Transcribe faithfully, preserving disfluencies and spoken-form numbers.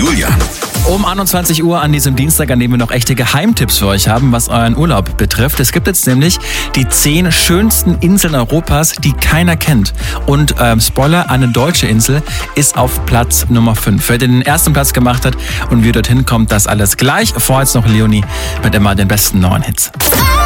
Julian. Um einundzwanzig Uhr an diesem Dienstag, an dem wir noch echte Geheimtipps für euch haben, was euren Urlaub betrifft. Es gibt jetzt nämlich die zehn schönsten Inseln Europas, die keiner kennt. Und ähm, Spoiler, eine deutsche Insel ist auf Platz Nummer fünf. Wer den ersten Platz gemacht hat und wie ihr dorthin kommt, das alles gleich. Vorher jetzt noch Leonie mit immer den besten neuen Hits.